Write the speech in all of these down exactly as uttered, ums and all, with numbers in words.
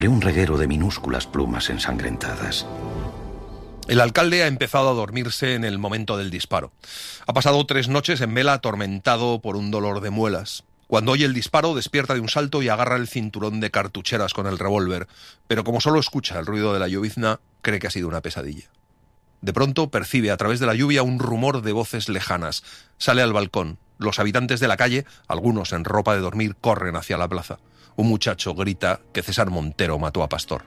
un reguero de minúsculas plumas ensangrentadas. El alcalde ha empezado a dormirse en el momento del disparo. Ha pasado tres noches en vela atormentado por un dolor de muelas. Cuando oye el disparo, despierta de un salto y agarra el cinturón de cartucheras con el revólver, pero como solo escucha el ruido de la llovizna, cree que ha sido una pesadilla. De pronto percibe a través de la lluvia un rumor de voces lejanas. Sale al balcón. Los habitantes de la calle, algunos en ropa de dormir, corren hacia la plaza. Un muchacho grita que César Montero mató a Pastor.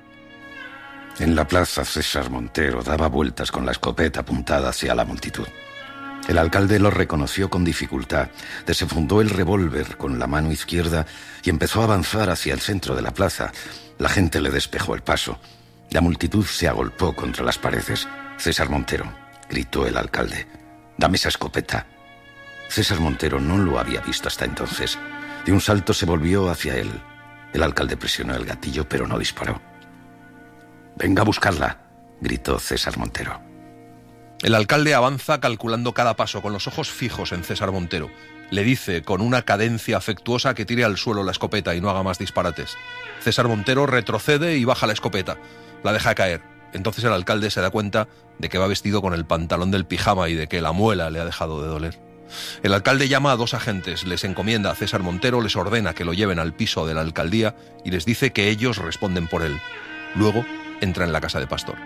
En la plaza, César Montero daba vueltas con la escopeta apuntada hacia la multitud. El alcalde lo reconoció con dificultad, desenfundó el revólver con la mano izquierda y empezó a avanzar hacia el centro de la plaza. La gente le despejó el paso. La multitud se agolpó contra las paredes. «César Montero», gritó el alcalde, «dame esa escopeta». César Montero no lo había visto hasta entonces. De un salto se volvió hacia él. El alcalde presionó el gatillo, pero no disparó. «Venga a buscarla», gritó César Montero. El alcalde avanza calculando cada paso con los ojos fijos en César Montero. Le dice con una cadencia afectuosa que tire al suelo la escopeta y no haga más disparates. César Montero retrocede y baja la escopeta. La deja caer. Entonces el alcalde se da cuenta de que va vestido con el pantalón del pijama y de que la muela le ha dejado de doler. El alcalde llama a dos agentes, les encomienda a César Montero, les ordena que lo lleven al piso de la alcaldía y les dice que ellos responden por él. Luego entra en la casa de Pastor.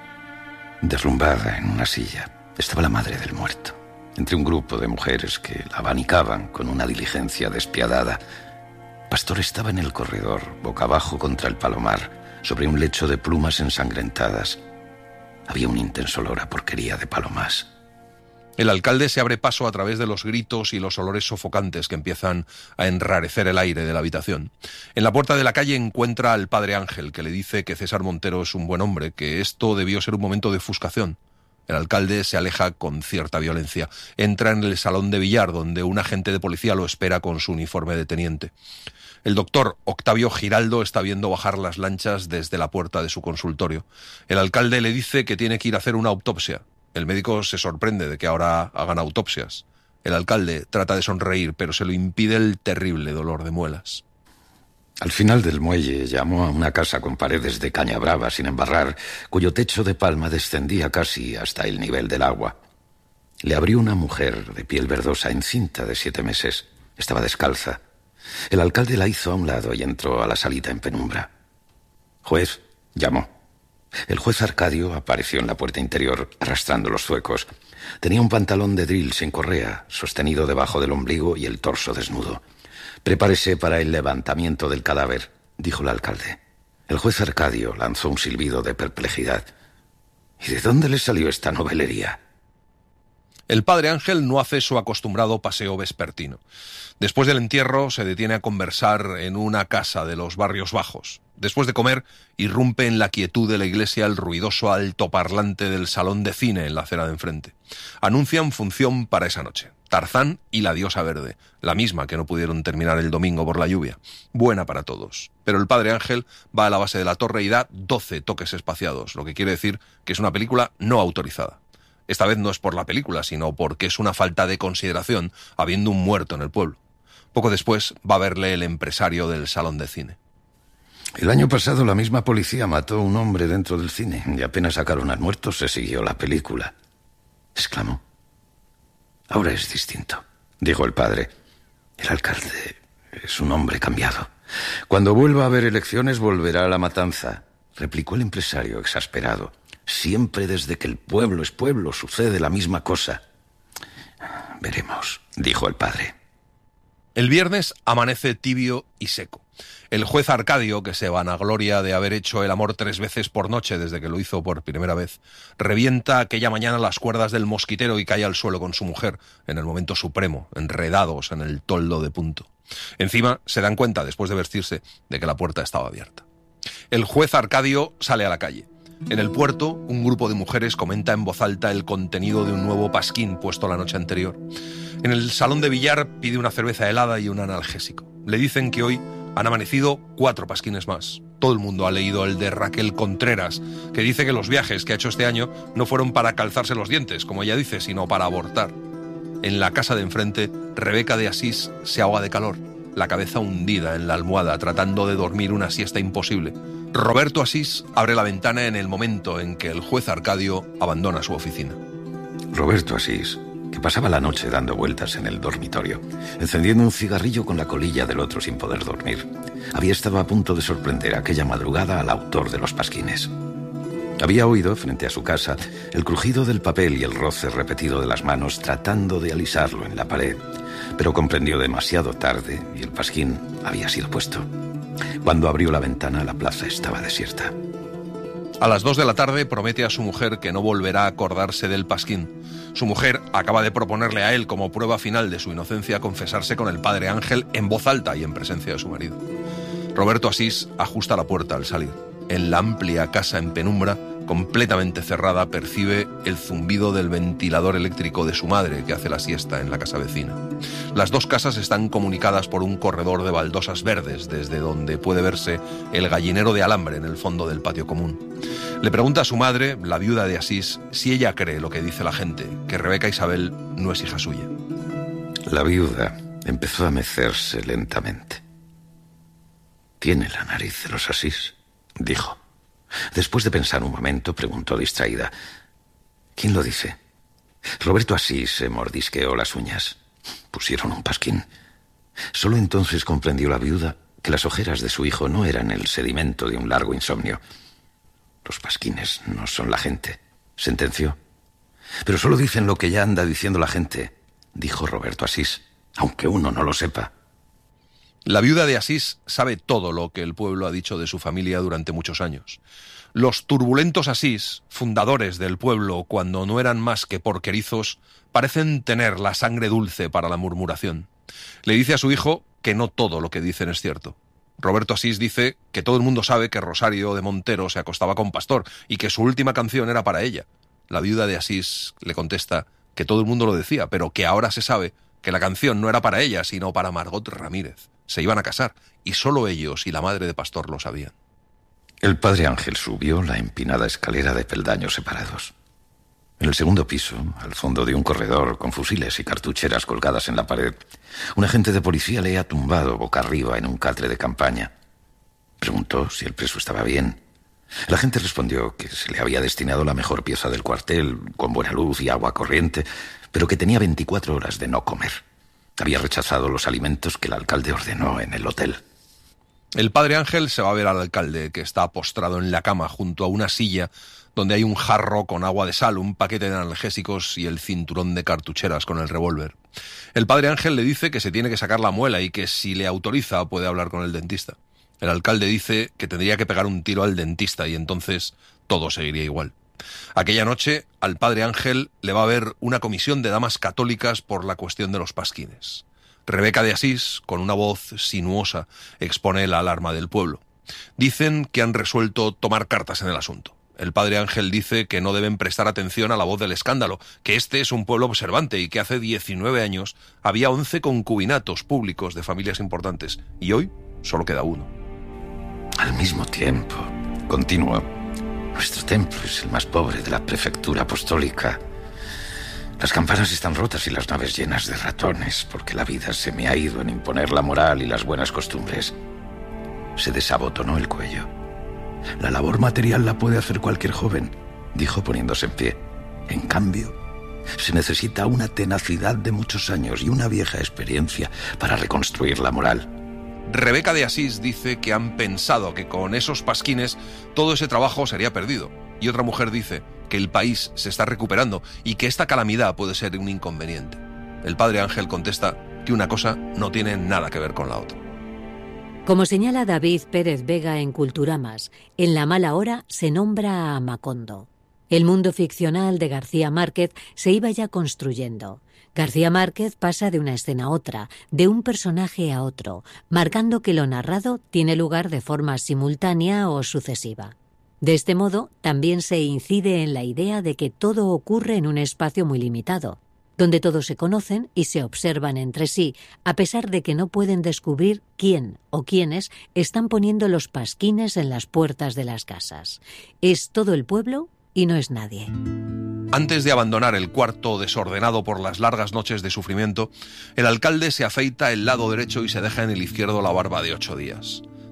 Derrumbada en una silla estaba la madre del muerto, entre un grupo de mujeres que la abanicaban con una diligencia despiadada. Pastor estaba en el corredor, boca abajo contra el palomar, sobre un lecho de plumas ensangrentadas. Había un intenso olor a porquería de palomas. El alcalde se abre paso a través de los gritos y los olores sofocantes que empiezan a enrarecer el aire de la habitación. En la puerta de la calle encuentra al padre Ángel, que le dice que César Montero es un buen hombre, que esto debió ser un momento de ofuscación. El alcalde se aleja con cierta violencia. Entra en el salón de billar, donde un agente de policía lo espera con su uniforme de teniente. El doctor Octavio Giraldo está viendo bajar las lanchas desde la puerta de su consultorio. El alcalde le dice que tiene que ir a hacer una autopsia. El médico se sorprende de que ahora hagan autopsias. El alcalde trata de sonreír, pero se lo impide el terrible dolor de muelas. Al final del muelle llamó a una casa con paredes de caña brava sin embarrar, cuyo techo de palma descendía casi hasta el nivel del agua. Le abrió una mujer de piel verdosa, encinta de siete meses. Estaba descalza. El alcalde la hizo a un lado y entró a la salita en penumbra. «Juez», llamó. El juez Arcadio apareció en la puerta interior arrastrando los zuecos. Tenía un pantalón de drill sin correa, sostenido debajo del ombligo y el torso desnudo. «Prepárese para el levantamiento del cadáver», dijo el alcalde. El juez Arcadio lanzó un silbido de perplejidad. ¿Y de dónde le salió esta novelería? El padre Ángel no hace su acostumbrado paseo vespertino. Después del entierro se detiene a conversar en una casa de los barrios bajos. Después de comer, irrumpe en la quietud de la iglesia el ruidoso altoparlante del salón de cine en la acera de enfrente. Anuncian función para esa noche. Tarzán y la diosa verde, la misma que no pudieron terminar el domingo por la lluvia. Buena para todos. Pero el padre Ángel va a la base de la torre y da doce toques espaciados, lo que quiere decir que es una película no autorizada. Esta vez no es por la película, sino porque es una falta de consideración, habiendo un muerto en el pueblo. Poco después va a verle el empresario del salón de cine. El año pasado la misma policía mató a un hombre dentro del cine y apenas sacaron al muerto se siguió la película, exclamó. Ahora es distinto, dijo el padre. El alcalde es un hombre cambiado. Cuando vuelva a haber elecciones volverá a la matanza, replicó el empresario exasperado. Siempre desde que el pueblo es pueblo sucede la misma cosa. Veremos, dijo el padre. El viernes amanece tibio y seco. El juez Arcadio, que se vanagloria de haber hecho el amor tres veces por noche desde que lo hizo por primera vez, revienta aquella mañana las cuerdas del mosquitero y cae al suelo con su mujer, en el momento supremo, enredados en el toldo de punto. Encima se dan cuenta, después de vestirse, de que la puerta estaba abierta. El juez Arcadio sale a la calle. En el puerto, un grupo de mujeres comenta en voz alta el contenido de un nuevo pasquín puesto la noche anterior. En el salón de billar pide una cerveza helada y un analgésico. Le dicen que hoy han amanecido cuatro pasquines más. Todo el mundo ha leído el de Raquel Contreras, que dice que los viajes que ha hecho este año no fueron para calzarse los dientes, como ella dice, sino para abortar. En la casa de enfrente, Rebeca de Asís se ahoga de calor, la cabeza hundida en la almohada, tratando de dormir una siesta imposible, Roberto Asís abre la ventana en el momento en que el juez Arcadio abandona su oficina. Roberto Asís, que pasaba la noche dando vueltas en el dormitorio, encendiendo un cigarrillo con la colilla del otro sin poder dormir, había estado a punto de sorprender aquella madrugada al autor de los pasquines. Había oído, frente a su casa, el crujido del papel y el roce repetido de las manos tratando de alisarlo en la pared, pero comprendió demasiado tarde y el pasquín había sido puesto. Cuando abrió la ventana, la plaza estaba desierta. A las dos de la tarde promete a su mujer que no volverá a acordarse del pasquín. Su mujer acaba de proponerle a él, como prueba final de su inocencia, confesarse con el padre Ángel en voz alta y en presencia de su marido. Roberto Asís ajusta la puerta al salir. En la amplia casa en penumbra, completamente cerrada, percibe el zumbido del ventilador eléctrico de su madre, que hace la siesta en la casa vecina. Las dos casas están comunicadas por un corredor de baldosas verdes, desde donde puede verse el gallinero de alambre en el fondo del patio común. Le pregunta a su madre, la viuda de Asís, si ella cree lo que dice la gente, que Rebeca Isabel no es hija suya. La viuda empezó a mecerse lentamente. «Tiene la nariz de los Asís», dijo. Después de pensar un momento, preguntó distraída: «¿Quién lo dice?» Roberto Asís se mordisqueó las uñas. Pusieron un pasquín. Solo entonces comprendió la viuda que las ojeras de su hijo no eran el sedimento de un largo insomnio. «Los pasquines no son la gente», sentenció. «Pero solo dicen lo que ya anda diciendo la gente», dijo Roberto Asís, «aunque uno no lo sepa». La viuda de Asís sabe todo lo que el pueblo ha dicho de su familia durante muchos años. Los turbulentos Asís, fundadores del pueblo cuando no eran más que porquerizos, parecen tener la sangre dulce para la murmuración. Le dice a su hijo que no todo lo que dicen es cierto. Roberto Asís dice que todo el mundo sabe que Rosario de Montero se acostaba con Pastor y que su última canción era para ella. La viuda de Asís le contesta que todo el mundo lo decía, pero que ahora se sabe que la canción no era para ella, sino para Margot Ramírez. Se iban a casar, y solo ellos y la madre de Pastor lo sabían. El padre Ángel subió la empinada escalera de peldaños separados. En el segundo piso, al fondo de un corredor con fusiles y cartucheras colgadas en la pared, un agente de policía le ha tumbado boca arriba en un catre de campaña. Preguntó si el preso estaba bien. El agente respondió que se le había destinado la mejor pieza del cuartel, con buena luz y agua corriente, pero que tenía veinticuatro horas de no comer. Había rechazado los alimentos que el alcalde ordenó en el hotel. El padre Ángel se va a ver al alcalde, que está postrado en la cama junto a una silla donde hay un jarro con agua de sal, un paquete de analgésicos y el cinturón de cartucheras con el revólver. El padre Ángel le dice que se tiene que sacar la muela y que si le autoriza puede hablar con el dentista. El alcalde dice que tendría que pegar un tiro al dentista y entonces todo seguiría igual. Aquella noche al padre Ángel le va a ver una comisión de damas católicas por la cuestión de los pasquines. Rebeca de Asís, con una voz sinuosa, expone la alarma del pueblo. Dicen que han resuelto tomar cartas en el asunto. El padre Ángel dice que no deben prestar atención a la voz del escándalo, que este es un pueblo observante y que hace diecinueve años había once concubinatos públicos de familias importantes y hoy solo queda uno. Al mismo tiempo, continuó, nuestro templo es el más pobre de la prefectura apostólica. Las campanas están rotas y las naves llenas de ratones, porque la vida se me ha ido en imponer la moral y las buenas costumbres. Se desabotonó el cuello. La labor material la puede hacer cualquier joven, dijo poniéndose en pie. En cambio, se necesita una tenacidad de muchos años y una vieja experiencia para reconstruir la moral. Rebeca de Asís dice que han pensado que con esos pasquines todo ese trabajo sería perdido. Y otra mujer dice que el país se está recuperando y que esta calamidad puede ser un inconveniente. El padre Ángel contesta que una cosa no tiene nada que ver con la otra. Como señala David Pérez Vega en Culturamas, en La mala hora se nombra a Macondo. El mundo ficcional de García Márquez se iba ya construyendo. García Márquez pasa de una escena a otra, de un personaje a otro, marcando que lo narrado tiene lugar de forma simultánea o sucesiva. De este modo, también se incide en la idea de que todo ocurre en un espacio muy limitado, donde todos se conocen y se observan entre sí, a pesar de que no pueden descubrir quién o quiénes están poniendo los pasquines en las puertas de las casas. Es todo el pueblo y no es nadie. Antes de abandonar el cuarto desordenado por las largas noches de sufrimiento, el alcalde se afeita el lado derecho y se deja en el izquierdo la barba de ocho días.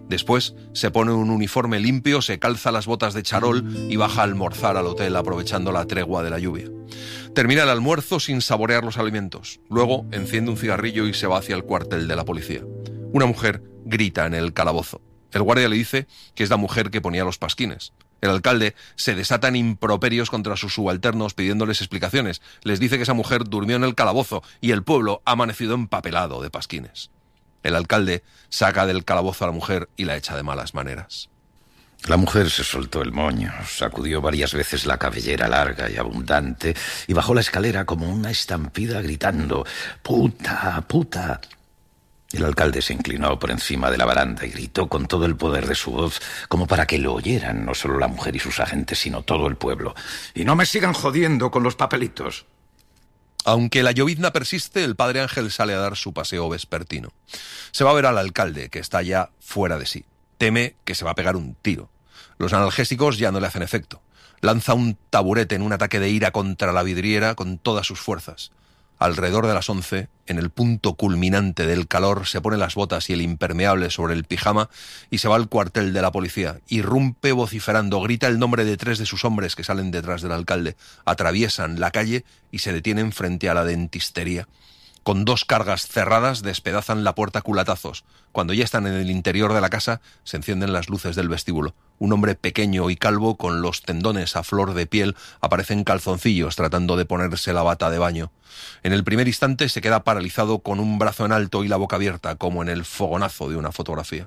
Después se pone un uniforme limpio, se calza las botas de charol y baja a almorzar al hotel aprovechando la tregua de la lluvia. Termina el almuerzo sin saborear los alimentos. Luego enciende un cigarrillo y se va hacia el cuartel de la policía. Una mujer grita en el calabozo. El guardia le dice que es la mujer que ponía los pasquines. El alcalde se desata en improperios contra sus subalternos pidiéndoles explicaciones. Les dice que esa mujer durmió en el calabozo y el pueblo ha amanecido empapelado de pasquines. El alcalde saca del calabozo a la mujer y la echa de malas maneras. La mujer se soltó el moño, sacudió varias veces la cabellera larga y abundante y bajó la escalera como una estampida gritando «¡Puta, puta!». El alcalde se inclinó por encima de la baranda y gritó con todo el poder de su voz, como para que lo oyeran no solo la mujer y sus agentes, sino todo el pueblo. «Y no me sigan jodiendo con los papelitos». Aunque la llovizna persiste, el padre Ángel sale a dar su paseo vespertino. Se va a ver al alcalde, que está ya fuera de sí. Teme que se va a pegar un tiro. Los analgésicos ya no le hacen efecto. Lanza un taburete en un ataque de ira contra la vidriera con todas sus fuerzas. Alrededor de las once, en el punto culminante del calor, se pone las botas y el impermeable sobre el pijama y se va al cuartel de la policía. Irrumpe vociferando, grita el nombre de tres de sus hombres que salen detrás del alcalde. Atraviesan la calle y se detienen frente a la dentistería. Con dos cargas cerradas despedazan la puerta a culatazos. Cuando ya están en el interior de la casa, se encienden las luces del vestíbulo. Un hombre pequeño y calvo, con los tendones a flor de piel, aparece en calzoncillos tratando de ponerse la bata de baño. En el primer instante se queda paralizado con un brazo en alto y la boca abierta, como en el fogonazo de una fotografía.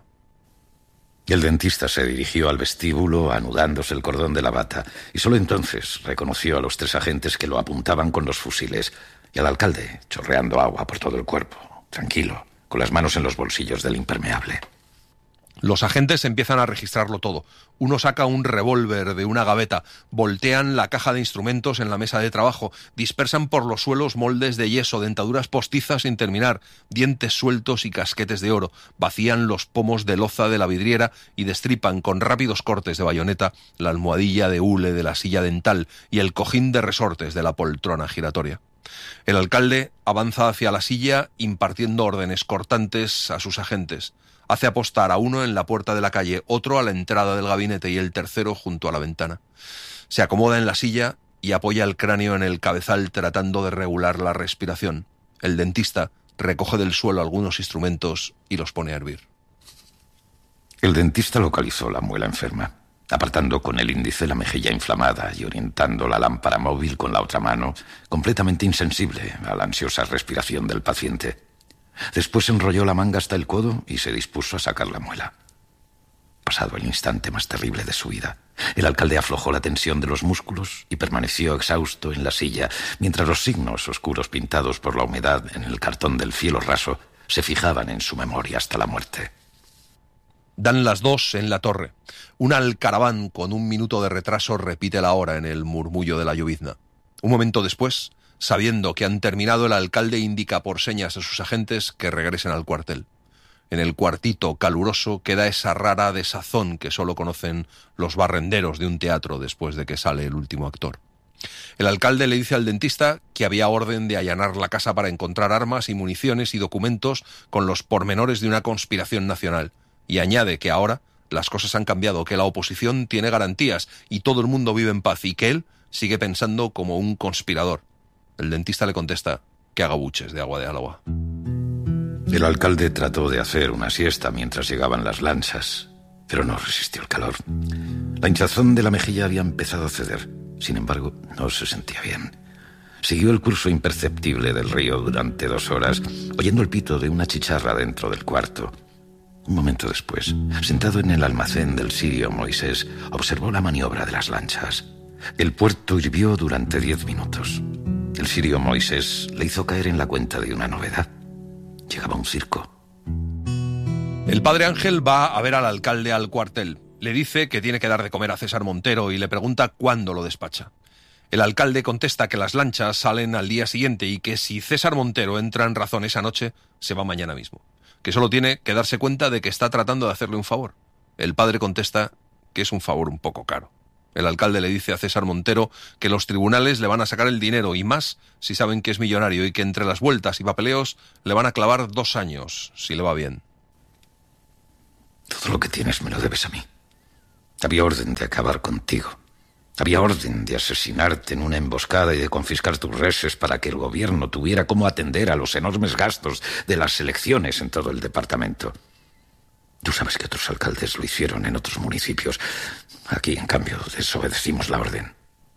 El dentista se dirigió al vestíbulo anudándose el cordón de la bata y solo entonces reconoció a los tres agentes que lo apuntaban con los fusiles y al alcalde chorreando agua por todo el cuerpo, tranquilo, con las manos en los bolsillos del impermeable. Los agentes empiezan a registrarlo todo. Uno saca un revólver de una gaveta, voltean la caja de instrumentos en la mesa de trabajo, dispersan por los suelos moldes de yeso, dentaduras postizas sin terminar, dientes sueltos y casquetes de oro, vacían los pomos de loza de la vidriera y destripan con rápidos cortes de bayoneta la almohadilla de hule de la silla dental y el cojín de resortes de la poltrona giratoria. El alcalde avanza hacia la silla impartiendo órdenes cortantes a sus agentes. Hace apostar a uno en la puerta de la calle, otro a la entrada del gabinete y el tercero junto a la ventana. Se acomoda en la silla y apoya el cráneo en el cabezal tratando de regular la respiración. El dentista recoge del suelo algunos instrumentos y los pone a hervir. El dentista localizó la muela enferma, apartando con el índice la mejilla inflamada y orientando la lámpara móvil con la otra mano, completamente insensible a la ansiosa respiración del paciente. Después enrolló la manga hasta el codo y se dispuso a sacar la muela. Pasado el instante más terrible de su vida, el alcalde aflojó la tensión de los músculos y permaneció exhausto en la silla, mientras los signos oscuros pintados por la humedad en el cartón del cielo raso se fijaban en su memoria hasta la muerte. Dan las dos en la torre. Un alcaraván con un minuto de retraso repite la hora en el murmullo de la llovizna. Un momento después, sabiendo que han terminado, el alcalde indica por señas a sus agentes que regresen al cuartel. En el cuartito caluroso queda esa rara desazón que solo conocen los barrenderos de un teatro después de que sale el último actor. El alcalde le dice al dentista que había orden de allanar la casa para encontrar armas y municiones y documentos con los pormenores de una conspiración nacional, y añade que ahora las cosas han cambiado, que la oposición tiene garantías y todo el mundo vive en paz y que él sigue pensando como un conspirador. El dentista le contesta que haga buches de agua de Álava. El alcalde trató de hacer una siesta mientras llegaban las lanchas, pero no resistió el calor. La hinchazón de la mejilla había empezado a ceder. Sin embargo, no se sentía bien. Siguió el curso imperceptible del río durante dos horas, oyendo el pito de una chicharra dentro del cuarto. Un momento después, sentado en el almacén del sirio Moisés, observó la maniobra de las lanchas. El puerto hirvió durante diez minutos. El sirio Moisés le hizo caer en la cuenta de una novedad. Llegaba un circo. El padre Ángel va a ver al alcalde al cuartel. Le dice que tiene que dar de comer a César Montero y le pregunta cuándo lo despacha. El alcalde contesta que las lanchas salen al día siguiente y que si César Montero entra en razón esa noche, se va mañana mismo. Que solo tiene que darse cuenta de que está tratando de hacerle un favor. El padre contesta que es un favor un poco caro. El alcalde le dice a César Montero que los tribunales le van a sacar el dinero y más si saben que es millonario y que entre las vueltas y papeleos le van a clavar dos años, si le va bien. Todo lo que tienes me lo debes a mí. Había orden de acabar contigo. Había orden de asesinarte en una emboscada y de confiscar tus reses para que el gobierno tuviera cómo atender a los enormes gastos de las elecciones en todo el departamento. Tú sabes que otros alcaldes lo hicieron en otros municipios. Aquí, en cambio, desobedecimos la orden.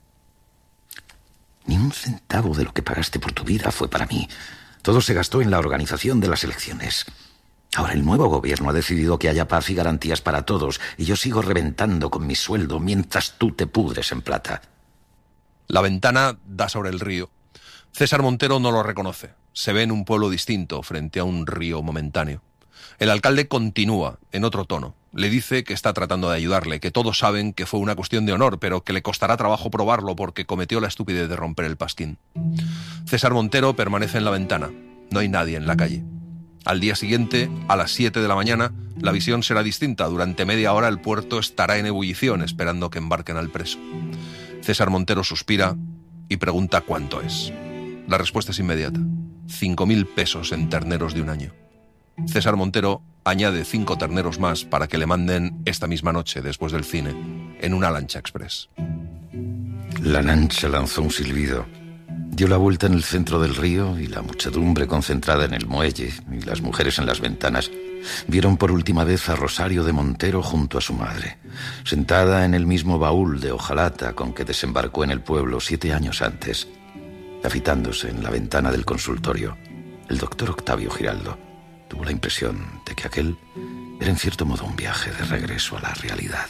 Ni un centavo de lo que pagaste por tu vida fue para mí. Todo se gastó en la organización de las elecciones. Ahora el nuevo gobierno ha decidido que haya paz y garantías para todos, y yo sigo reventando con mi sueldo mientras tú te pudres en plata. La ventana da sobre el río. César Montero no lo reconoce. Se ve en un pueblo distinto, frente a un río momentáneo. El alcalde continúa, en otro tono. Le dice que está tratando de ayudarle, que todos saben que fue una cuestión de honor, pero que le costará trabajo probarlo porque cometió la estupidez de romper el pasquín. César Montero permanece en la ventana. No hay nadie en la calle. Al día siguiente, a las siete de la mañana, la visión será distinta. Durante media hora el puerto estará en ebullición, esperando que embarquen al preso. César Montero suspira y pregunta cuánto es. La respuesta es inmediata. Cinco mil pesos en terneros de un año. César Montero añade cinco terneros más para que le manden esta misma noche, después del cine, en una lancha express. La lancha lanzó un silbido. Dio la vuelta en el centro del río y la muchedumbre concentrada en el muelle y las mujeres en las ventanas vieron por última vez a Rosario de Montero junto a su madre, sentada en el mismo baúl de hojalata con que desembarcó en el pueblo siete años antes. Afitándose en la ventana del consultorio, el doctor Octavio Giraldo tuvo la impresión de que aquel era en cierto modo un viaje de regreso a la realidad.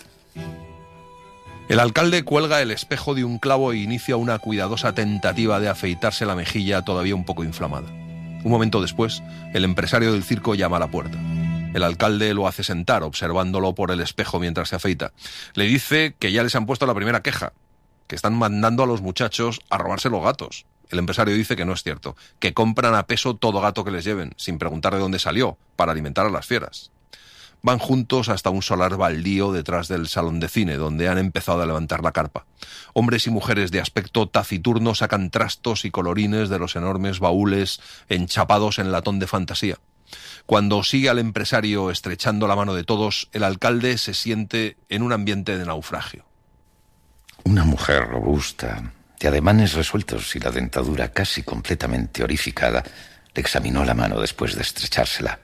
El alcalde cuelga el espejo de un clavo e inicia una cuidadosa tentativa de afeitarse la mejilla todavía un poco inflamada. Un momento después, el empresario del circo llama a la puerta. El alcalde lo hace sentar, observándolo por el espejo mientras se afeita. Le dice que ya les han puesto la primera queja, que están mandando a los muchachos a robarse los gatos. El empresario dice que no es cierto, que compran a peso todo gato que les lleven, sin preguntar de dónde salió, para alimentar a las fieras. Van juntos hasta un solar baldío detrás del salón de cine, donde han empezado a levantar la carpa. Hombres y mujeres de aspecto taciturno sacan trastos y colorines de los enormes baúles enchapados en latón de fantasía. Cuando sigue al empresario estrechando la mano de todos, el alcalde se siente en un ambiente de naufragio. Una mujer robusta, de ademanes resueltos y la dentadura casi completamente orificada, le examinó la mano después de estrechársela.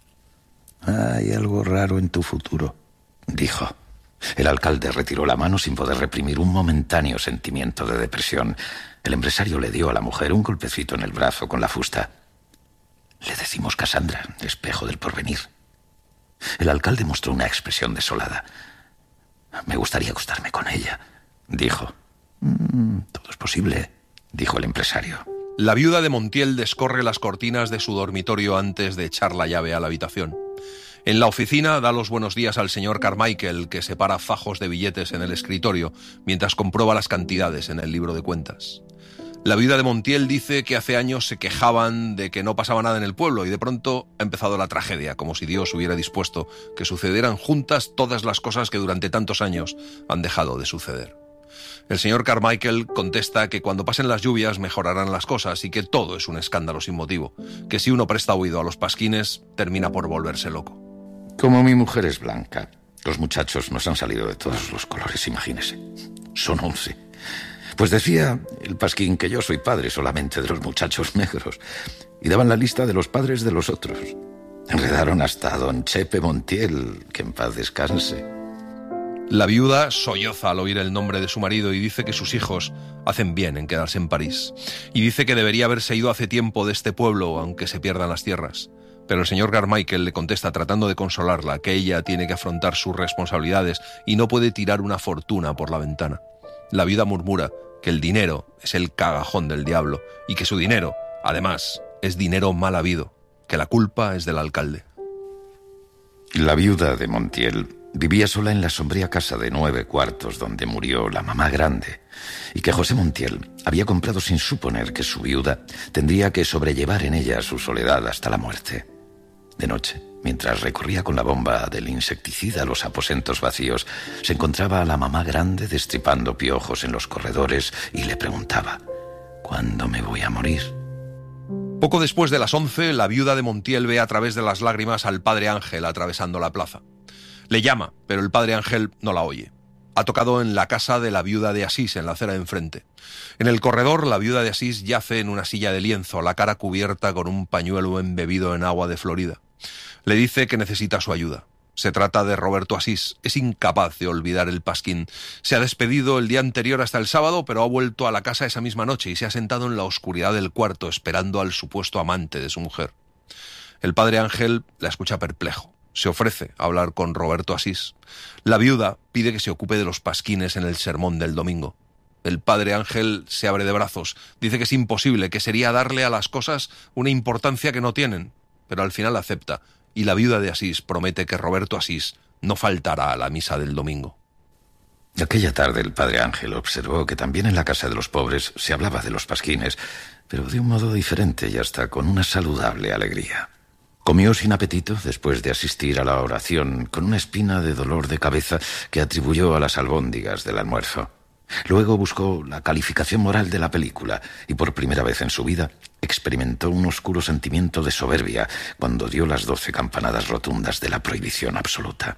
«Hay algo raro en tu futuro», dijo. El alcalde retiró la mano sin poder reprimir un momentáneo sentimiento de depresión. El empresario le dio a la mujer un golpecito en el brazo con la fusta. «Le decimos Cassandra, espejo del porvenir». El alcalde mostró una expresión desolada. «Me gustaría acostarme con ella», dijo. Mm, «Todo es posible», dijo el empresario. La viuda de Montiel descorre las cortinas de su dormitorio antes de echar la llave a la habitación. En la oficina da los buenos días al señor Carmichael, que separa fajos de billetes en el escritorio mientras comprueba las cantidades en el libro de cuentas. La viuda de Montiel dice que hace años se quejaban de que no pasaba nada en el pueblo y de pronto ha empezado la tragedia, como si Dios hubiera dispuesto que sucedieran juntas todas las cosas que durante tantos años han dejado de suceder. El señor Carmichael contesta que cuando pasen las lluvias mejorarán las cosas y que todo es un escándalo sin motivo, que si uno presta oído a los pasquines termina por volverse loco. Como mi mujer es blanca, los muchachos nos han salido de todos los colores, imagínese. Son once. Pues decía el pasquín que yo soy padre solamente de los muchachos negros, y daban la lista de los padres de los otros. Enredaron hasta a don Chepe Montiel, que en paz descanse. La viuda solloza al oír el nombre de su marido y dice que sus hijos hacen bien en quedarse en París. Y dice que debería haberse ido hace tiempo de este pueblo, aunque se pierdan las tierras. Pero el señor Carmichael le contesta, tratando de consolarla, que ella tiene que afrontar sus responsabilidades y no puede tirar una fortuna por la ventana. La viuda murmura que el dinero es el cagajón del diablo y que su dinero, además, es dinero mal habido, que la culpa es del alcalde. La viuda de Montiel vivía sola en la sombría casa de nueve cuartos donde murió la mamá grande, y que José Montiel había comprado sin suponer que su viuda tendría que sobrellevar en ella su soledad hasta la muerte. De noche, mientras recorría con la bomba del insecticida los aposentos vacíos, se encontraba a la mamá grande destripando piojos en los corredores y le preguntaba: ¿cuándo me voy a morir? Poco después de las once, la viuda de Montiel ve a través de las lágrimas al padre Ángel atravesando la plaza. Le llama, pero el padre Ángel no la oye. Ha tocado en la casa de la viuda de Asís, en la acera de enfrente. En el corredor, la viuda de Asís yace en una silla de lienzo, la cara cubierta con un pañuelo embebido en agua de Florida. Le dice que necesita su ayuda. Se trata de Roberto Asís. Es incapaz de olvidar el pasquín. Se ha despedido el día anterior hasta el sábado, pero ha vuelto a la casa esa misma noche y se ha sentado en la oscuridad del cuarto esperando al supuesto amante de su mujer. El padre Ángel la escucha perplejo. Se ofrece a hablar con Roberto Asís. La viuda pide que se ocupe de los pasquines en el sermón del domingo. El padre Ángel se abre de brazos. Dice que es imposible, que sería darle a las cosas una importancia que no tienen. Pero al final acepta, y la viuda de Asís promete que Roberto Asís no faltará a la misa del domingo. Aquella tarde el padre Ángel observó que también en la casa de los pobres se hablaba de los pasquines, pero de un modo diferente y hasta con una saludable alegría. Comió sin apetito después de asistir a la oración con una espina de dolor de cabeza que atribuyó a las albóndigas del almuerzo. Luego buscó la calificación moral de la película y por primera vez en su vida experimentó un oscuro sentimiento de soberbia cuando dio las doce campanadas rotundas de la prohibición absoluta.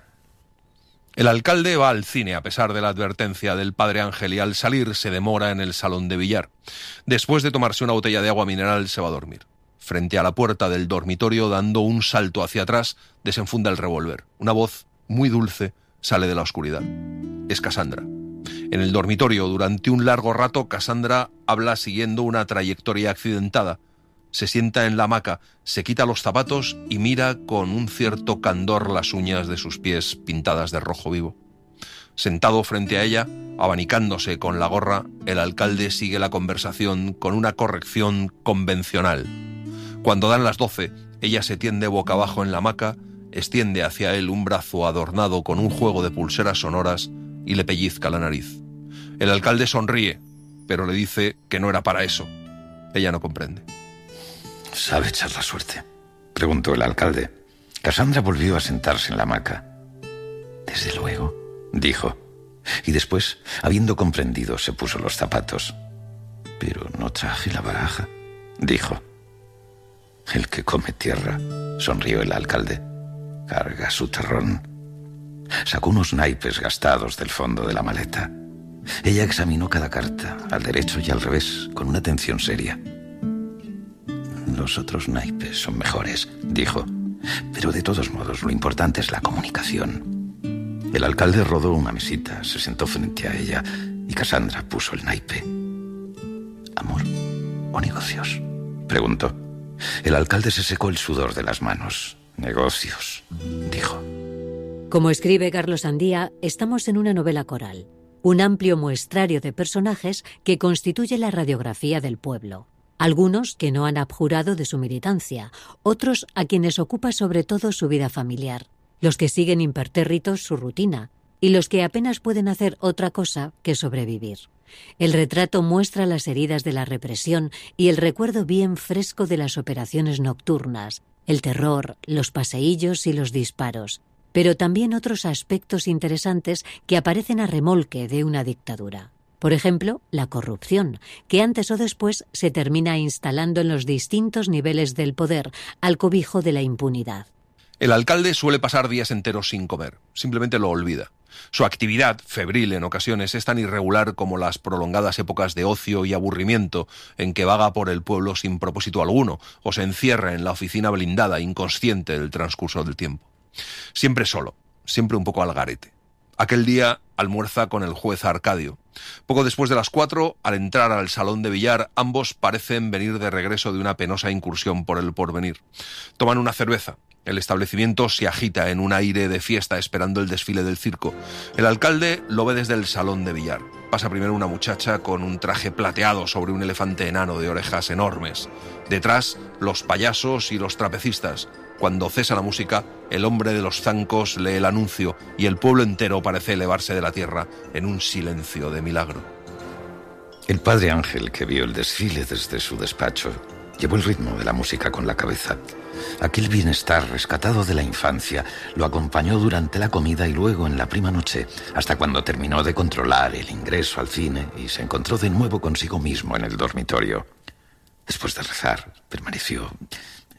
El alcalde va al cine a pesar de la advertencia del padre Ángel y al salir se demora en el salón de billar. Después de tomarse una botella de agua mineral se va a dormir. Frente a la puerta del dormitorio, dando un salto hacia atrás, desenfunda el revólver. Una voz muy dulce sale de la oscuridad. Es Cassandra. En el dormitorio, durante un largo rato, Cassandra habla siguiendo una trayectoria accidentada. Se sienta en la hamaca, se quita los zapatos y mira con un cierto candor las uñas de sus pies pintadas de rojo vivo. Sentado frente a ella, abanicándose con la gorra, el alcalde sigue la conversación con una corrección convencional. Cuando dan las doce, ella se tiende boca abajo en la hamaca, extiende hacia él un brazo adornado con un juego de pulseras sonoras y le pellizca la nariz. El alcalde sonríe, pero le dice que no era para eso. Ella no comprende. ¿Sabe echar la suerte?, preguntó el alcalde. Cassandra volvió a sentarse en la hamaca. Desde luego, dijo. Y después, habiendo comprendido, se puso los zapatos. Pero no traje la baraja, dijo. El que come tierra, sonrió el alcalde. Carga su terrón. Sacó unos naipes gastados del fondo de la maleta. Ella examinó cada carta, al derecho y al revés, con una atención seria. Los otros naipes son mejores, dijo. Pero de todos modos, lo importante es la comunicación. El alcalde rodó una mesita, se sentó frente a ella y Cassandra puso el naipe. ¿Amor o negocios?, preguntó. El alcalde se secó el sudor de las manos. Negocios, dijo. Como escribe Carlos Andía, estamos en una novela coral, un amplio muestrario de personajes que constituye la radiografía del pueblo. Algunos que no han abjurado de su militancia, otros a quienes ocupa sobre todo su vida familiar, los que siguen impertérritos su rutina y los que apenas pueden hacer otra cosa que sobrevivir. El retrato muestra las heridas de la represión y el recuerdo bien fresco de las operaciones nocturnas, el terror, los paseillos y los disparos, pero también otros aspectos interesantes que aparecen a remolque de una dictadura. Por ejemplo, la corrupción, que antes o después se termina instalando en los distintos niveles del poder al cobijo de la impunidad. El alcalde suele pasar días enteros sin comer, simplemente lo olvida. Su actividad, febril en ocasiones, es tan irregular como las prolongadas épocas de ocio y aburrimiento en que vaga por el pueblo sin propósito alguno o se encierra en la oficina blindada, inconsciente del transcurso del tiempo. Siempre solo, siempre un poco al garete. Aquel día almuerza con el juez Arcadio. Poco después de las cuatro, al entrar al salón de billar, ambos parecen venir de regreso de una penosa incursión por el porvenir. Toman una cerveza. El establecimiento se agita en un aire de fiesta esperando el desfile del circo. El alcalde lo ve desde el salón de billar. Pasa primero una muchacha con un traje plateado sobre un elefante enano de orejas enormes. Detrás, los payasos y los trapecistas. Cuando cesa la música, el hombre de los zancos lee el anuncio y el pueblo entero parece elevarse de la tierra en un silencio de milagro. El padre Ángel, que vio el desfile desde su despacho, llevó el ritmo de la música con la cabeza. Aquel bienestar rescatado de la infancia lo acompañó durante la comida y luego en la prima noche, hasta cuando terminó de controlar el ingreso al cine y se encontró de nuevo consigo mismo en el dormitorio. Después de rezar, permaneció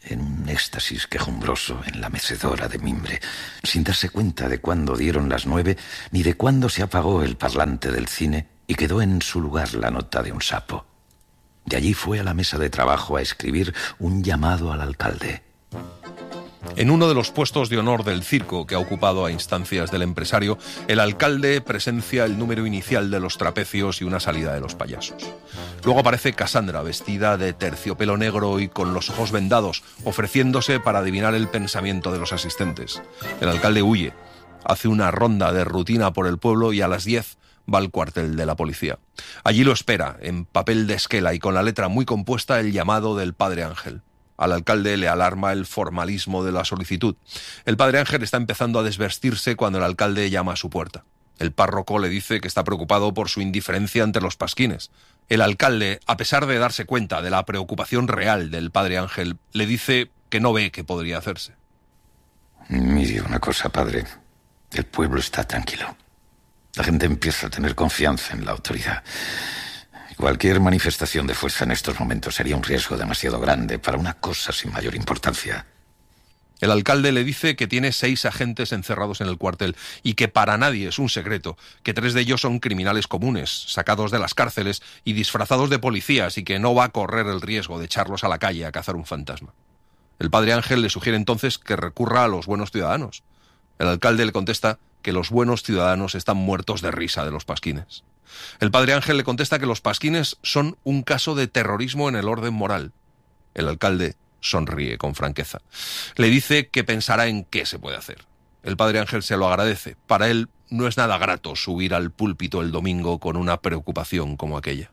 en un éxtasis quejumbroso en la mecedora de mimbre, sin darse cuenta de cuándo dieron las nueve ni de cuándo se apagó el parlante del cine y quedó en su lugar la nota de un sapo. De allí fue a la mesa de trabajo a escribir un llamado al alcalde. En uno de los puestos de honor del circo que ha ocupado a instancias del empresario, el alcalde presencia el número inicial de los trapecios y una salida de los payasos. Luego aparece Cassandra, vestida de terciopelo negro y con los ojos vendados, ofreciéndose para adivinar el pensamiento de los asistentes. El alcalde huye, hace una ronda de rutina por el pueblo y a las diez va al cuartel de la policía. Allí lo espera, en papel de esquela y con la letra muy compuesta, el llamado del padre Ángel. Al alcalde le alarma el formalismo de la solicitud. El padre Ángel está empezando a desvestirse cuando el alcalde llama a su puerta. El párroco le dice que está preocupado por su indiferencia ante los pasquines. El alcalde, a pesar de darse cuenta de la preocupación real del padre Ángel, le dice que no ve qué podría hacerse. Mire una cosa, padre. El pueblo está tranquilo. La gente empieza a tener confianza en la autoridad. Cualquier manifestación de fuerza en estos momentos sería un riesgo demasiado grande para una cosa sin mayor importancia. El alcalde le dice que tiene seis agentes encerrados en el cuartel y que para nadie es un secreto que tres de ellos son criminales comunes, sacados de las cárceles y disfrazados de policías y que no va a correr el riesgo de echarlos a la calle a cazar un fantasma. El padre Ángel le sugiere entonces que recurra a los buenos ciudadanos. El alcalde le contesta que los buenos ciudadanos están muertos de risa de los pasquines. El padre Ángel le contesta que los pasquines son un caso de terrorismo en el orden moral. El alcalde sonríe con franqueza. Le dice que pensará en qué se puede hacer. El padre Ángel se lo agradece. Para él no es nada grato subir al púlpito el domingo con una preocupación como aquella.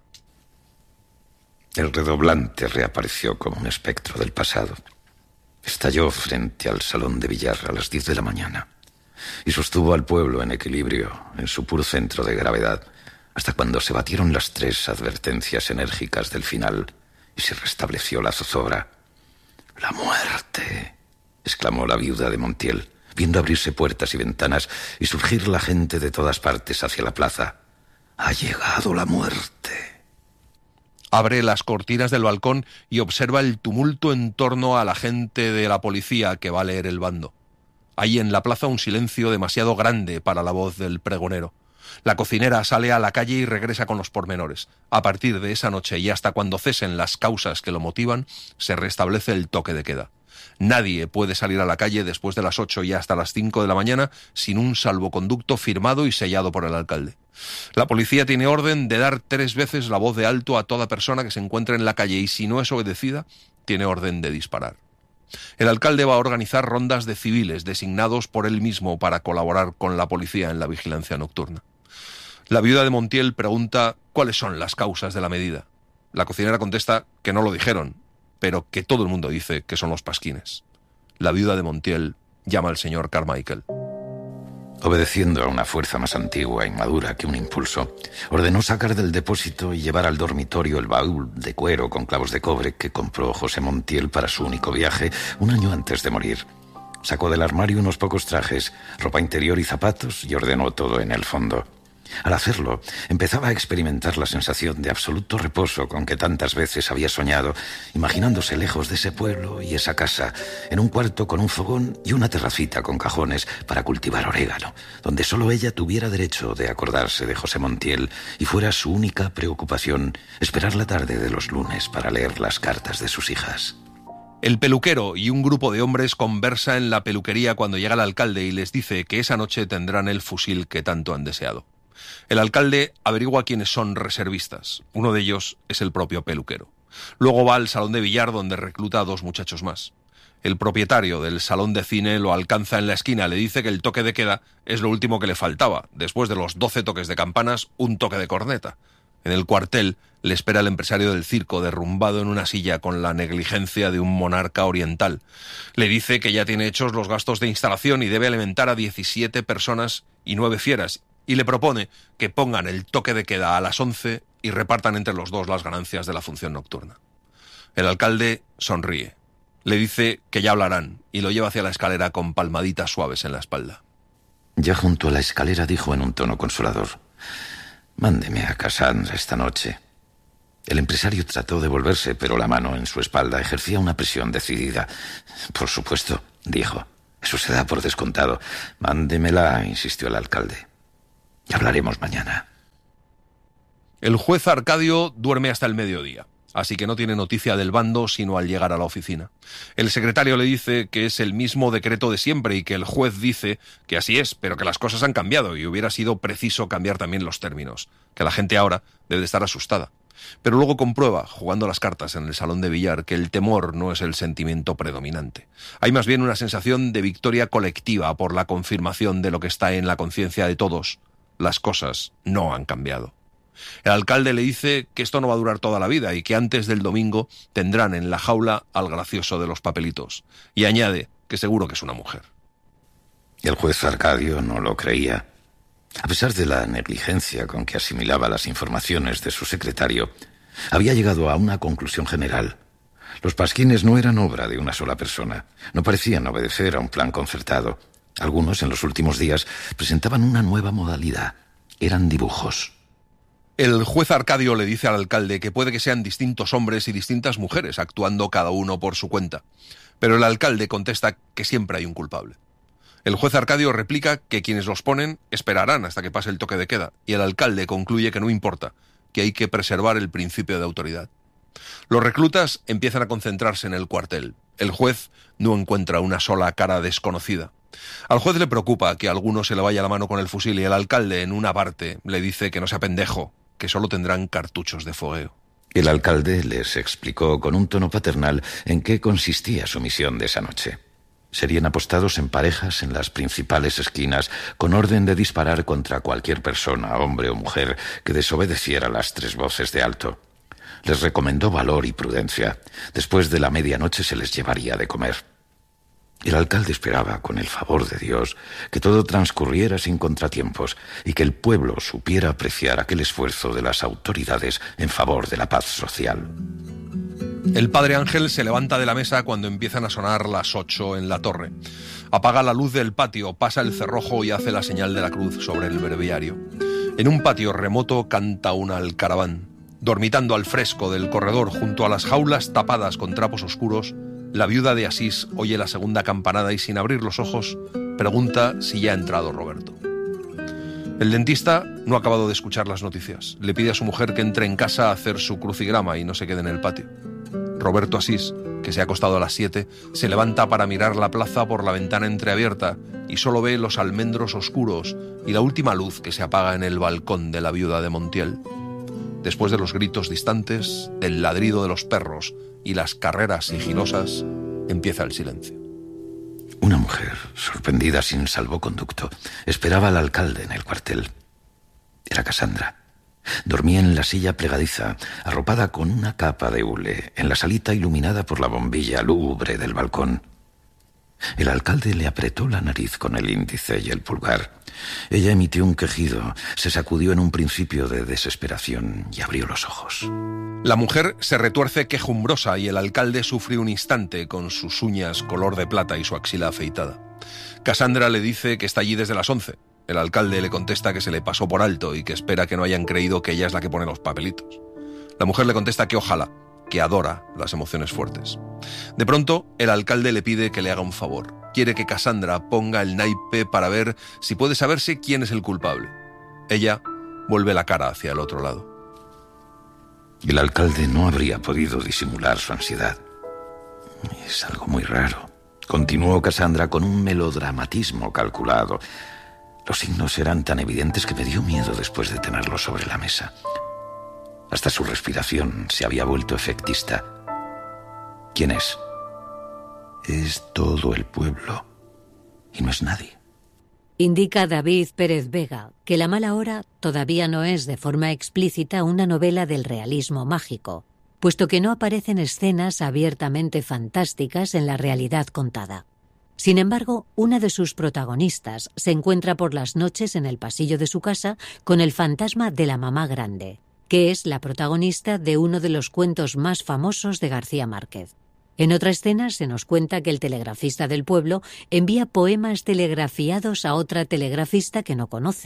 El redoblante reapareció como un espectro del pasado. Estalló frente al salón de billar a las diez de la mañana y sostuvo al pueblo en equilibrio, en su puro centro de gravedad, hasta cuando se batieron las tres advertencias enérgicas del final y se restableció la zozobra. «¡La muerte!», exclamó la viuda de Montiel, viendo abrirse puertas y ventanas y surgir la gente de todas partes hacia la plaza. «¡Ha llegado la muerte!». Abre las cortinas del balcón y observa el tumulto en torno a la gente de la policía que va a leer el bando. Hay en la plaza un silencio demasiado grande para la voz del pregonero. La cocinera sale a la calle y regresa con los pormenores. A partir de esa noche y hasta cuando cesen las causas que lo motivan, se restablece el toque de queda. Nadie puede salir a la calle después de las ocho y hasta las cinco de la mañana sin un salvoconducto firmado y sellado por el alcalde. La policía tiene orden de dar tres veces la voz de alto a toda persona que se encuentre en la calle y si no es obedecida, tiene orden de disparar. El alcalde va a organizar rondas de civiles designados por él mismo para colaborar con la policía en la vigilancia nocturna. La viuda de Montiel pregunta cuáles son las causas de la medida. La cocinera contesta que no lo dijeron, pero que todo el mundo dice que son los pasquines. La viuda de Montiel llama al señor Carmichael. Obedeciendo a una fuerza más antigua y madura que un impulso, ordenó sacar del depósito y llevar al dormitorio el baúl de cuero con clavos de cobre que compró José Montiel para su único viaje un año antes de morir. Sacó del armario unos pocos trajes, ropa interior y zapatos y ordenó todo en el fondo. Al hacerlo, empezaba a experimentar la sensación de absoluto reposo con que tantas veces había soñado, imaginándose lejos de ese pueblo y esa casa, en un cuarto con un fogón y una terracita con cajones para cultivar orégano, donde solo ella tuviera derecho de acordarse de José Montiel y fuera su única preocupación esperar la tarde de los lunes para leer las cartas de sus hijas. El peluquero y un grupo de hombres conversa en la peluquería cuando llega el alcalde y les dice que esa noche tendrán el fusil que tanto han deseado. El alcalde averigua quiénes son reservistas. Uno de ellos es el propio peluquero. Luego va al salón de billar donde recluta a dos muchachos más. El propietario del salón de cine lo alcanza en la esquina. Le dice que el toque de queda es lo último que le faltaba. Después de los doce toques de campanas, un toque de corneta. En el cuartel le espera el empresario del circo, derrumbado en una silla con la negligencia de un monarca oriental. Le dice que ya tiene hechos los gastos de instalación y debe alimentar a diecisiete personas y nueve fieras, y le propone que pongan el toque de queda a las once y repartan entre los dos las ganancias de la función nocturna. El alcalde sonríe. Le dice que ya hablarán y lo lleva hacia la escalera con palmaditas suaves en la espalda. Ya junto a la escalera dijo en un tono consolador: «Mándeme a Cassandra esta noche. El empresario trató de volverse, pero la mano en su espalda ejercía una presión decidida. Por supuesto, dijo. Eso se da por descontado. Mándemela, insistió el alcalde. Hablaremos mañana. El juez Arcadio duerme hasta el mediodía, así que no tiene noticia del bando sino al llegar a la oficina. El secretario le dice que es el mismo decreto de siempre y que el juez dice que así es, pero que las cosas han cambiado y hubiera sido preciso cambiar también los términos, que la gente ahora debe estar asustada. Pero luego comprueba, jugando las cartas en el salón de billar, que el temor no es el sentimiento predominante. Hay más bien una sensación de victoria colectiva por la confirmación de lo que está en la conciencia de todos. Las cosas no han cambiado. El alcalde le dice que esto no va a durar toda la vida y que antes del domingo tendrán en la jaula al gracioso de los papelitos. Y añade que seguro que es una mujer. El juez Arcadio no lo creía. A pesar de la negligencia con que asimilaba las informaciones de su secretario, había llegado a una conclusión general. Los pasquines no eran obra de una sola persona. No parecían obedecer a un plan concertado. Algunos, en los últimos días, presentaban una nueva modalidad. Eran dibujos. El juez Arcadio le dice al alcalde que puede que sean distintos hombres y distintas mujeres, actuando cada uno por su cuenta. Pero el alcalde contesta que siempre hay un culpable. El juez Arcadio replica que quienes los ponen esperarán hasta que pase el toque de queda, y el alcalde concluye que no importa, que hay que preservar el principio de autoridad. Los reclutas empiezan a concentrarse en el cuartel. El juez no encuentra una sola cara desconocida. Al juez le preocupa que a alguno se le vaya la mano con el fusil y el alcalde, en una parte, le dice que no sea pendejo, que solo tendrán cartuchos de fogueo. El alcalde les explicó con un tono paternal en qué consistía su misión de esa noche. Serían apostados en parejas en las principales esquinas, con orden de disparar contra cualquier persona, hombre o mujer, que desobedeciera las tres voces de alto. Les recomendó valor y prudencia. Después de la medianoche se les llevaría de comer. El alcalde esperaba, con el favor de Dios, que todo transcurriera sin contratiempos y que el pueblo supiera apreciar aquel esfuerzo de las autoridades en favor de la paz social. El padre Ángel se levanta de la mesa cuando empiezan a sonar las ocho en la torre. Apaga la luz del patio, pasa el cerrojo y hace la señal de la cruz sobre el breviario. En un patio remoto canta un alcaraván. Dormitando al fresco del corredor junto a las jaulas tapadas con trapos oscuros, la viuda de Asís oye la segunda campanada y sin abrir los ojos pregunta si ya ha entrado Roberto. El dentista no ha acabado de escuchar las noticias. Le pide a su mujer que entre en casa a hacer su crucigrama y no se quede en el patio. Roberto Asís, que se ha acostado a las siete, se levanta para mirar la plaza por la ventana entreabierta y solo ve los almendros oscuros y la última luz que se apaga en el balcón de la viuda de Montiel. Después de los gritos distantes, del ladrido de los perros y las carreras sigilosas, empieza el silencio. Una mujer, sorprendida sin salvoconducto, esperaba al alcalde en el cuartel. Era Cassandra. Dormía en la silla plegadiza, arropada con una capa de hule, en la salita iluminada por la bombilla lúgubre del balcón. El alcalde le apretó la nariz con el índice y el pulgar. Ella emitió un quejido, se sacudió en un principio de desesperación y abrió los ojos. La mujer se retuerce quejumbrosa y el alcalde sufre un instante con sus uñas color de plata y su axila afeitada. Cassandra le dice que está allí desde las once. El alcalde le contesta que se le pasó por alto y que espera que no hayan creído que ella es la que pone los papelitos. La mujer le contesta que ojalá, que adora las emociones fuertes. De pronto, el alcalde le pide que le haga un favor. Quiere que Cassandra ponga el naipe para ver si puede saberse quién es el culpable. Ella vuelve la cara hacia el otro lado. El alcalde no habría podido disimular su ansiedad. Es algo muy raro, continuó Cassandra con un melodramatismo calculado. Los signos eran tan evidentes que me dio miedo después de tenerlos sobre la mesa. Hasta su respiración se había vuelto efectista. ¿Quién es? Es todo el pueblo. Y no es nadie. Indica David Pérez Vega que La mala hora todavía no es de forma explícita una novela del realismo mágico, puesto que no aparecen escenas abiertamente fantásticas en la realidad contada. Sin embargo, una de sus protagonistas se encuentra por las noches en el pasillo de su casa con el fantasma de la mamá grande, que es la protagonista de uno de los cuentos más famosos de García Márquez. En otra escena se nos cuenta que el telegrafista del pueblo envía poemas telegrafiados a otra telegrafista que no conoce.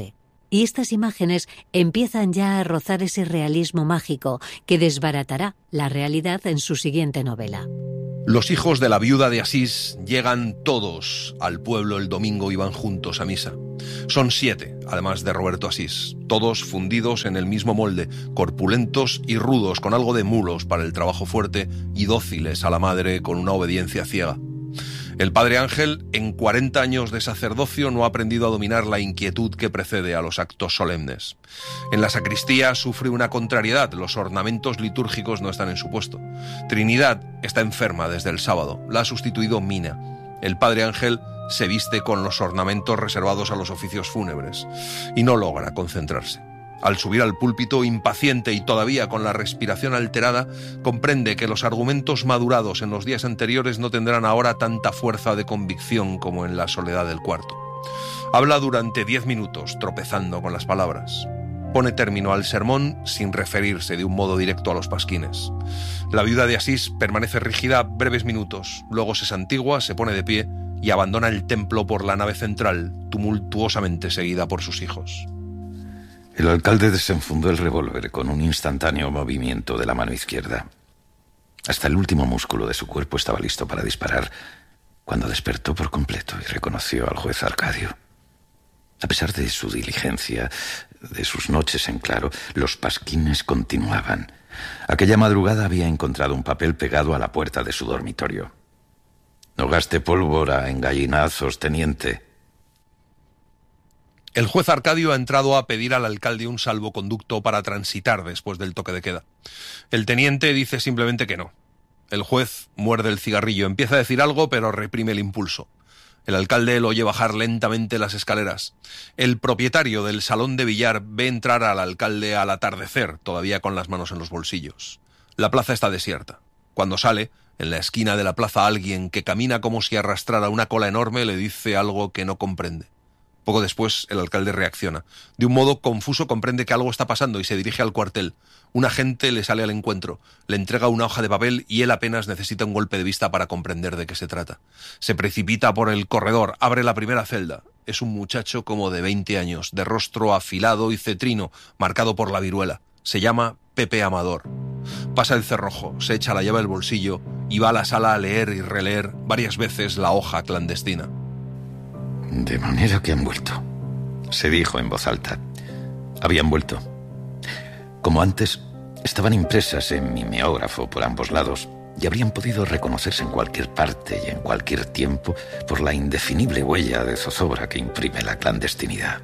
Y estas imágenes empiezan ya a rozar ese realismo mágico que desbaratará la realidad en su siguiente novela. Los hijos de la viuda de Asís llegan todos al pueblo el domingo y van juntos a misa. Son siete, además de Roberto Asís, todos fundidos en el mismo molde, corpulentos y rudos, con algo de mulos para el trabajo fuerte y dóciles a la madre con una obediencia ciega. El padre Ángel, en cuarenta años de sacerdocio, no ha aprendido a dominar la inquietud que precede a los actos solemnes. En la sacristía sufre una contrariedad, los ornamentos litúrgicos no están en su puesto. Trinidad está enferma desde el sábado, la ha sustituido Mina. El padre Ángel se viste con los ornamentos reservados a los oficios fúnebres y no logra concentrarse. Al subir al púlpito, impaciente y todavía con la respiración alterada, comprende que los argumentos madurados en los días anteriores no tendrán ahora tanta fuerza de convicción como en la soledad del cuarto. Habla durante diez minutos, tropezando con las palabras. Pone término al sermón sin referirse de un modo directo a los pasquines. La viuda de Asís permanece rígida breves minutos, luego se santigua, se pone de pie y abandona el templo por la nave central, tumultuosamente seguida por sus hijos. El alcalde desenfundó el revólver con un instantáneo movimiento de la mano izquierda. Hasta el último músculo de su cuerpo estaba listo para disparar, cuando despertó por completo y reconoció al juez Arcadio. A pesar de su diligencia, de sus noches en claro, los pasquines continuaban. Aquella madrugada había encontrado un papel pegado a la puerta de su dormitorio. «No gaste pólvora en gallinazos, teniente». El juez Arcadio ha entrado a pedir al alcalde un salvoconducto para transitar después del toque de queda. El teniente dice simplemente que no. El juez muerde el cigarrillo, empieza a decir algo, pero reprime el impulso. El alcalde lo oye bajar lentamente las escaleras. El propietario del salón de billar ve entrar al alcalde al atardecer, todavía con las manos en los bolsillos. La plaza está desierta. Cuando sale, en la esquina de la plaza, alguien que camina como si arrastrara una cola enorme le dice algo que no comprende. Poco después, el alcalde reacciona. De un modo confuso comprende que algo está pasando y se dirige al cuartel. Un agente le sale al encuentro, le entrega una hoja de papel y él apenas necesita un golpe de vista para comprender de qué se trata. Se precipita por el corredor, abre la primera celda. Es un muchacho como de veinte años, de rostro afilado y cetrino, marcado por la viruela. Se llama Pepe Amador. Pasa el cerrojo, se echa la llave al bolsillo y va a la sala a leer y releer varias veces la hoja clandestina. De manera que han vuelto, se dijo en voz alta. Habían vuelto. Como antes, estaban impresas en mimeógrafo por ambos lados y habrían podido reconocerse en cualquier parte y en cualquier tiempo por la indefinible huella de zozobra que imprime la clandestinidad.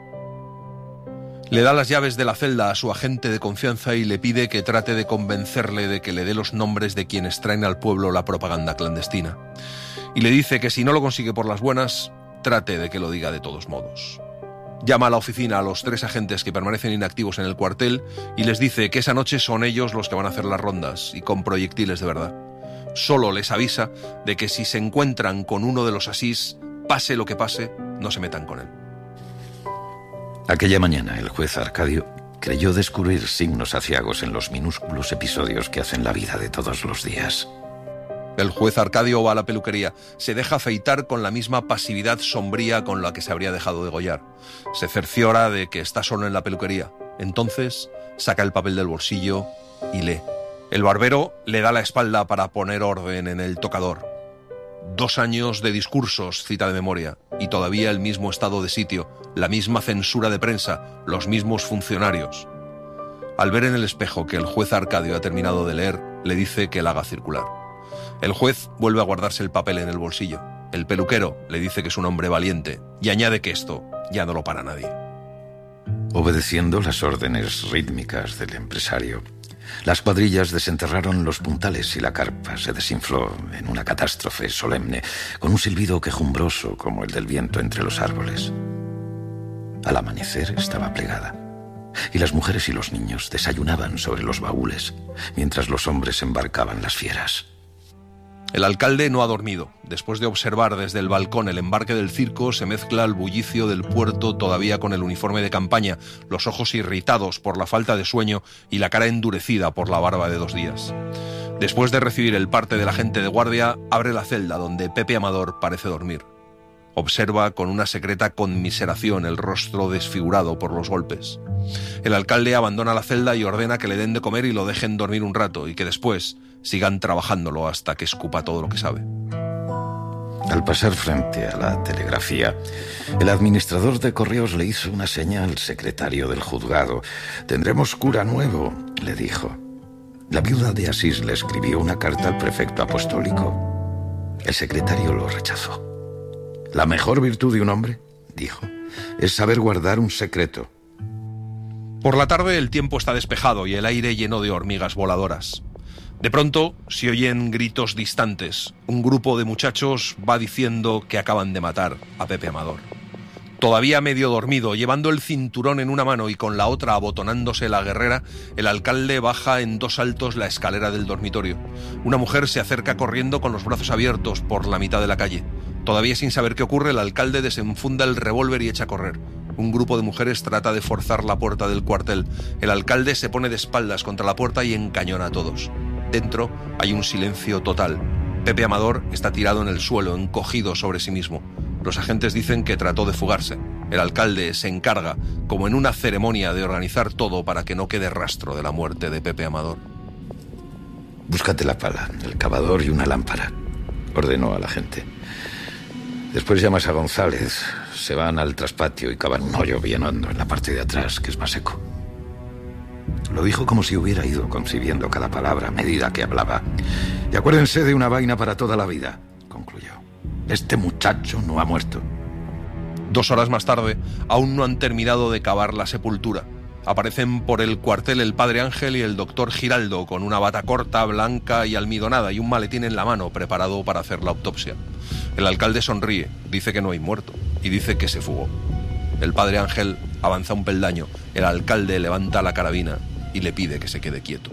Le da las llaves de la celda a su agente de confianza y le pide que trate de convencerle de que le dé los nombres de quienes traen al pueblo la propaganda clandestina. Y le dice que si no lo consigue por las buenas, trate de que lo diga de todos modos. Llama a la oficina a los tres agentes que permanecen inactivos en el cuartel y les dice que esa noche son ellos los que van a hacer las rondas y con proyectiles de verdad. Solo les avisa de que si se encuentran con uno de los Asís, pase lo que pase, no se metan con él. Aquella mañana el juez Arcadio creyó descubrir signos aciagos en los minúsculos episodios que hacen la vida de todos los días. El juez Arcadio va a la peluquería, se deja afeitar con la misma pasividad sombría con la que se habría dejado degollar. Se cerciora de que está solo en la peluquería. Entonces saca el papel del bolsillo y lee. El barbero le da la espalda para poner orden en el tocador. Dos años de discursos, cita de memoria, y todavía el mismo estado de sitio, la misma censura de prensa, los mismos funcionarios. Al ver en el espejo que el juez Arcadio ha terminado de leer, le dice que la haga circular. El juez vuelve a guardarse el papel en el bolsillo. El peluquero le dice que es un hombre valiente y añade que esto ya no lo para nadie. Obedeciendo las órdenes rítmicas del empresario, las cuadrillas desenterraron los puntales y la carpa se desinfló en una catástrofe solemne, con un silbido quejumbroso como el del viento entre los árboles. Al amanecer estaba plegada, y las mujeres y los niños desayunaban sobre los baúles, mientras los hombres embarcaban las fieras. El alcalde no ha dormido. Después de observar desde el balcón el embarque del circo, se mezcla el bullicio del puerto todavía con el uniforme de campaña, los ojos irritados por la falta de sueño y la cara endurecida por la barba de dos días. Después de recibir el parte del agente de guardia, abre la celda donde Pepe Amador parece dormir. Observa con una secreta conmiseración el rostro desfigurado por los golpes. El alcalde abandona la celda y ordena que le den de comer y lo dejen dormir un rato y que después sigan trabajándolo hasta que escupa todo lo que sabe. Al pasar frente a la telegrafía, el administrador de correos le hizo una señal al secretario del juzgado. «Tendremos cura nuevo», le dijo. La viuda de Asís le escribió una carta al prefecto apostólico. El secretario lo rechazó. «La mejor virtud de un hombre», dijo, «es saber guardar un secreto». Por la tarde el tiempo está despejado y el aire lleno de hormigas voladoras. De pronto se oyen gritos distantes. Un grupo de muchachos va diciendo que acaban de matar a Pepe Amador. Todavía medio dormido, llevando el cinturón en una mano y con la otra abotonándose la guerrera, el alcalde baja en dos saltos la escalera del dormitorio. Una mujer se acerca corriendo con los brazos abiertos por la mitad de la calle. Todavía sin saber qué ocurre, el alcalde desenfunda el revólver y echa a correr. Un grupo de mujeres trata de forzar la puerta del cuartel. El alcalde se pone de espaldas contra la puerta y encañona a todos. Dentro hay un silencio total. Pepe Amador está tirado en el suelo, encogido sobre sí mismo. Los agentes dicen que trató de fugarse. El alcalde se encarga, como en una ceremonia, de organizar todo para que no quede rastro de la muerte de Pepe Amador. «Búscate la pala, el cavador y una lámpara», ordenó a la gente. «Después llamas a González. Se van al traspatio y cavan un hoyo bien hondo en la parte de atrás, que es más seco». Lo dijo como si hubiera ido concibiendo cada palabra a medida que hablaba. «Y acuérdense de una vaina para toda la vida», concluyó. «Este muchacho no ha muerto». Dos horas más tarde, aún no han terminado de cavar la sepultura. Aparecen por el cuartel el padre Ángel y el doctor Giraldo, con una bata corta, blanca y almidonada y un maletín en la mano preparado para hacer la autopsia. El alcalde sonríe, dice que no hay muerto y dice que se fugó. El padre Ángel avanza un peldaño, el alcalde levanta la carabina y le pide que se quede quieto.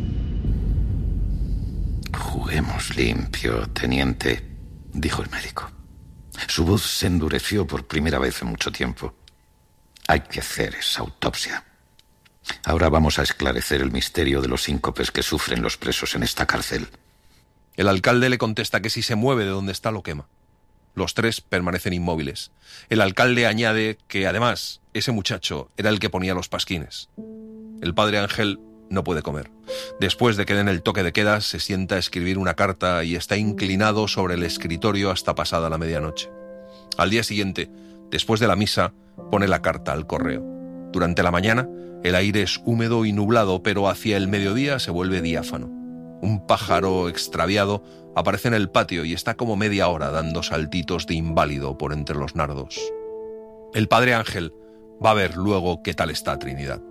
«Juguemos limpio, teniente», dijo el médico. Su voz se endureció por primera vez en mucho tiempo. «Hay que hacer esa autopsia. Ahora vamos a esclarecer el misterio de los síncopes que sufren los presos en esta cárcel». El alcalde le contesta que si se mueve de donde está lo quema. Los tres permanecen inmóviles. El alcalde añade que, además, ese muchacho era el que ponía los pasquines. El padre Ángel no puede comer. Después de que den el toque de queda, se sienta a escribir una carta y está inclinado sobre el escritorio hasta pasada la medianoche. Al día siguiente, después de la misa, pone la carta al correo. Durante la mañana, el aire es húmedo y nublado, pero hacia el mediodía se vuelve diáfano. Un pájaro extraviado aparece en el patio y está como media hora dando saltitos de inválido por entre los nardos. El padre Ángel va a ver luego qué tal está Trinidad.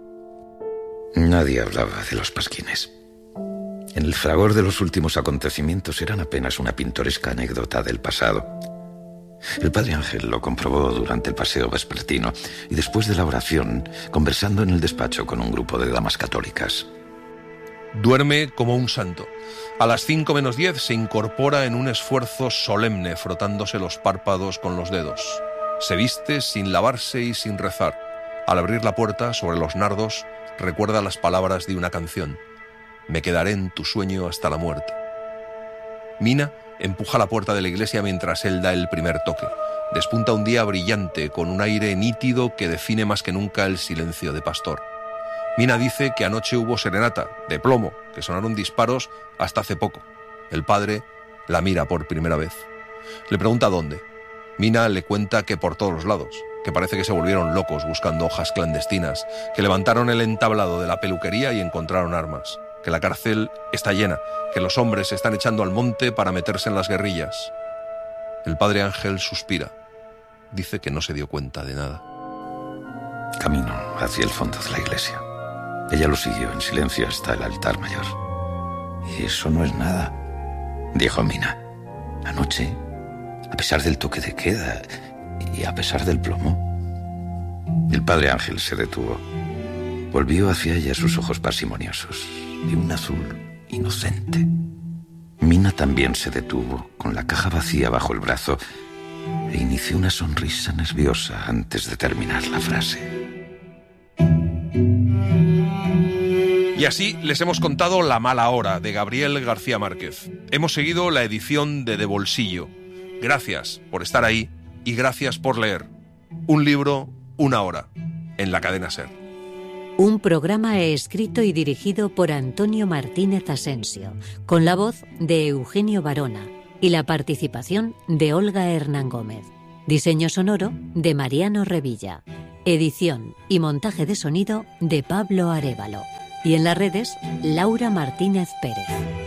Nadie hablaba de los pasquines. En el fragor de los últimos acontecimientos eran apenas una pintoresca anécdota del pasado. El padre Ángel lo comprobó durante el paseo vespertino y después de la oración, conversando en el despacho con un grupo de damas católicas. Duerme como un santo. A las cinco menos diez se incorpora en un esfuerzo solemne, frotándose los párpados con los dedos. Se viste sin lavarse y sin rezar. Al abrir la puerta, sobre los nardos, recuerda las palabras de una canción. Me quedaré en tu sueño hasta la muerte. Mina empuja la puerta de la iglesia mientras él da el primer toque. Despunta un día brillante, con un aire nítido que define más que nunca el silencio de pastor. Mina dice que anoche hubo serenata, de plomo, que sonaron disparos hasta hace poco. El padre la mira por primera vez. Le pregunta dónde. Mina le cuenta que por todos los lados, que parece que se volvieron locos buscando hojas clandestinas, que levantaron el entablado de la peluquería y encontraron armas, que la cárcel está llena, que los hombres se están echando al monte para meterse en las guerrillas. El padre Ángel suspira. Dice que no se dio cuenta de nada. Camino hacia el fondo de la iglesia. Ella lo siguió en silencio hasta el altar mayor. «Y eso no es nada», dijo Mina. «Anoche, a pesar del toque de queda y a pesar del plomo». El padre Ángel se detuvo. Volvió hacia ella sus ojos parsimoniosos, de un azul inocente. Mina también se detuvo, con la caja vacía bajo el brazo, e inició una sonrisa nerviosa antes de terminar la frase. Y así les hemos contado La mala hora, de Gabriel García Márquez. Hemos seguido la edición de De Bolsillo. Gracias por estar ahí y gracias por leer. Un libro, una hora, en la cadena SER. Un programa escrito y dirigido por Antonio Martínez Asensio, con la voz de Eugenio Barona y la participación de Olga Hernán Gómez. Diseño sonoro de Mariano Revilla. Edición y montaje de sonido de Pablo Arévalo. Y en las redes, Laura Martínez Pérez.